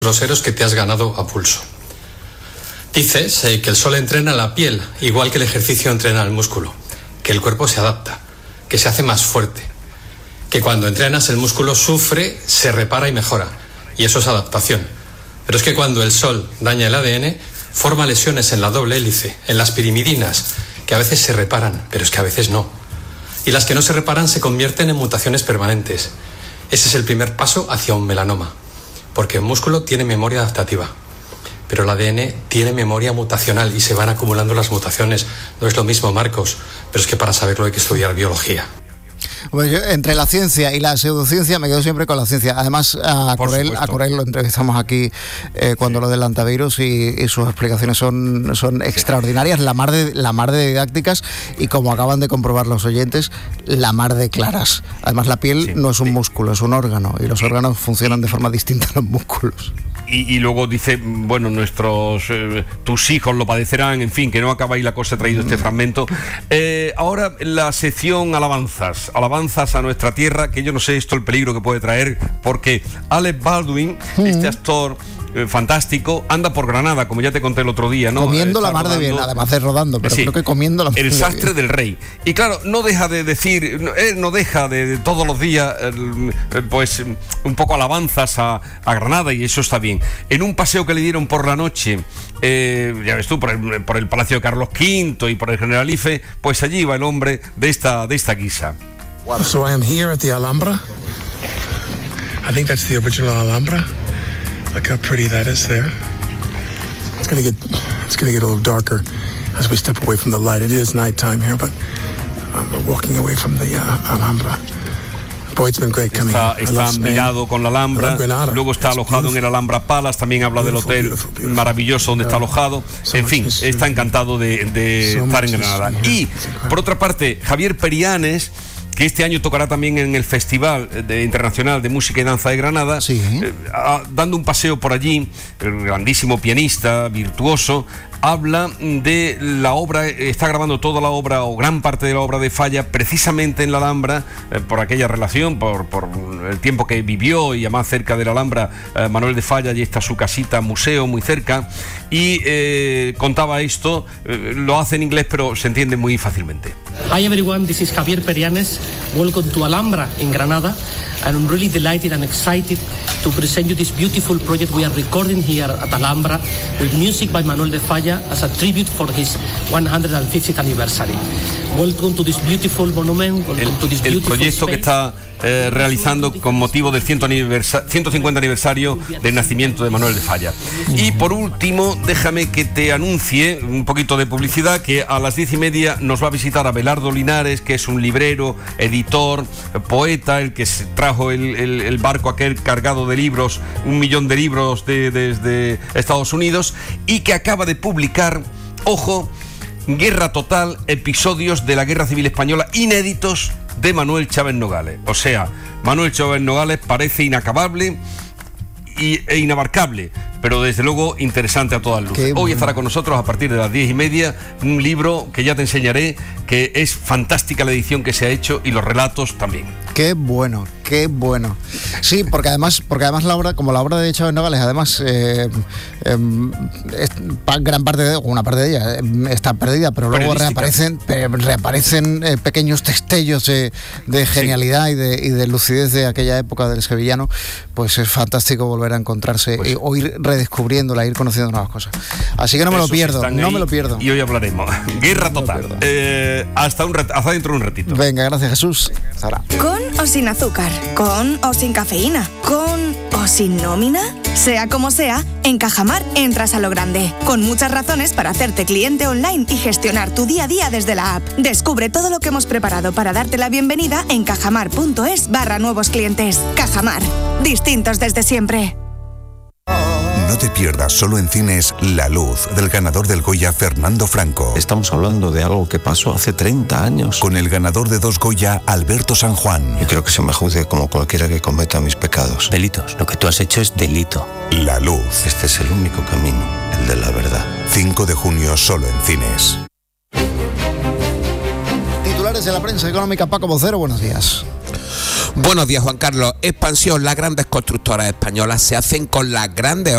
groseros que te has ganado a pulso. Dices que el sol entrena la piel, igual que el ejercicio entrena el músculo, que el cuerpo se adapta, que se hace más fuerte, que cuando entrenas el músculo sufre, se repara y mejora, y eso es adaptación. Pero es que cuando el sol daña el ADN, forma lesiones en la doble hélice, en las pirimidinas, que a veces se reparan, pero es que a veces no. Y las que no se reparan se convierten en mutaciones permanentes. Ese es el primer paso hacia un melanoma, porque el músculo tiene memoria adaptativa, pero el ADN tiene memoria mutacional y se van acumulando las mutaciones. No es lo mismo, Marcos, pero es que para saberlo hay que estudiar biología. Pues yo, entre la ciencia y la pseudociencia, me quedo siempre con la ciencia. Además, a Corel lo entrevistamos aquí cuando lo del hantavirus y sus explicaciones son extraordinarias, la mar de didácticas y, como acaban de comprobar los oyentes, la mar de claras. Además, la piel no es un músculo, es un órgano, y los órganos funcionan de forma distinta a los músculos. Y luego dice, bueno, tus hijos lo padecerán, en fin, que no acaba ahí la cosa, he traído este fragmento. Ahora la sección alabanzas a nuestra tierra, que yo no sé esto el peligro que puede traer, porque Alec Baldwin, este actor fantástico, anda por Granada, como ya te conté el otro día, ¿no? Comiendo la mar de bien, además de rodando, pero creo que comiendo la mar de bien. El sastre del rey. Y claro, no deja de decir, no deja de todos los días, pues un poco alabanzas a Granada, y eso está bien. En un paseo que le dieron por la noche, ya ves tú, por el Palacio de Carlos V y por el Generalife, pues allí va el hombre de esta guisa. So I am here at the Alhambra. I think that's the original Alhambra. Look how pretty that is there. It's gonna get a little darker as we step away from the light. It is nighttime here, but we're walking away from the Alhambra. Boy, it's been great coming. Está mirado con la Alhambra, luego está alojado en el Alhambra Palace, también habla del hotel maravilloso donde está alojado. En fin, está encantado de estar en Granada. Y, por otra parte, Javier Perianes, que este año tocará también en el Festival Internacional de Música y Danza de Granada, dando un paseo por allí, el grandísimo pianista, virtuoso, habla de la obra, está grabando toda la obra o gran parte de la obra de Falla precisamente en la Alhambra, por aquella relación, por el tiempo que vivió, y además cerca de la Alhambra, Manuel de Falla, allí está su casita, museo muy cerca, y contaba esto, lo hace en inglés pero se entiende muy fácilmente. Hi everyone, this is Javier Perianes. Welcome to Alhambra in Granada. And I'm really delighted and excited to present you this beautiful project we are recording here at Alhambra with music by Manuel de Falla as a tribute for his 150th anniversary. Welcome to this beautiful monument. Welcome to this beautiful proyecto space. Que está realizando con motivo del 150 aniversario del nacimiento de Manuel de Falla. Y por último, déjame que te anuncie un poquito de publicidad, que a las 10:30 nos va a visitar Abelardo Linares, que es un librero, editor, poeta, el que trajo el barco aquel cargado de libros, 1 millón de libros desde Estados Unidos, y que acaba de publicar, ojo, Guerra Total, episodios de la Guerra Civil Española inéditos de Manuel Chávez Nogales. O sea, Manuel Chávez Nogales parece inacabable e inabarcable, pero desde luego interesante a todas luces. Hoy estará con nosotros a partir de las 10:30 un libro que ya te enseñaré, que es fantástica la edición que se ha hecho y los relatos también. Qué bueno. Sí, porque además la obra, como la obra de Chávez Nogales, además gran parte de una parte de ella está perdida, pero luego reaparecen pequeños destellos de genialidad y de lucidez de aquella época del sevillano. Pues es fantástico volver a encontrarse o ir redescubriéndola, ir conociendo nuevas cosas. Así que no me lo pierdo. Y hoy hablaremos. Guerra Total. Hasta dentro de un ratito. Venga, gracias, Jesús. Sara. ¿Con o sin azúcar? ¿Con o sin cafeína? ¿Con o sin nómina? Sea como sea, en Cajamar entras a lo grande, con muchas razones para hacerte cliente online y gestionar tu día a día desde la app. Descubre todo lo que hemos preparado para darte la bienvenida en cajamar.es/nuevos clientes. Cajamar, distintos desde siempre. No te pierdas solo en cines La Luz, del ganador del Goya Fernando Franco. Estamos hablando de algo que pasó hace 30 años. Con el ganador de 2 Goya, Alberto San Juan. Yo quiero que se me juzgue como cualquiera que cometa mis pecados. Delitos. Lo que tú has hecho es delito. La Luz. Este es el único camino, el de la verdad. 5 de junio solo en cines. Titulares de la prensa económica, Paco Vocero, buenos días. Buenos días, Juan Carlos. Expansión, las grandes constructoras españolas se hacen con las grandes